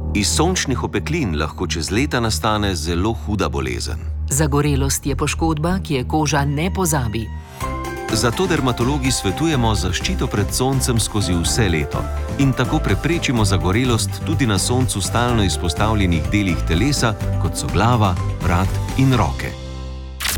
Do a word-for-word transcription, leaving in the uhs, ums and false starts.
Iz sončnih opeklin lahko čez leta nastane zelo huda bolezen. Zagorelost je poškodba, ki je koža ne pozabi. Zato dermatologi svetujemo zaščito pred soncem skozi vse leto in tako preprečimo zagorelost tudi na soncu stalno izpostavljenih delih telesa, kot so glava, vrat in roke.